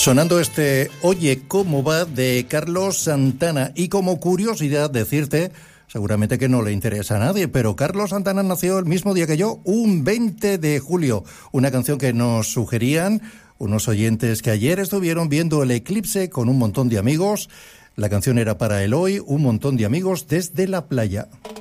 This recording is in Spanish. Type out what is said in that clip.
Sonando este Oye cómo va de Carlos Santana. Y como curiosidad decirte, seguramente que no le interesa a nadie, pero Carlos Santana nació el mismo día que yo, un 20 de julio. Una canción que nos sugerían unos oyentes que ayer estuvieron viendo el eclipse con un montón de amigos. La canción era para el hoy, un montón de amigos desde la playa.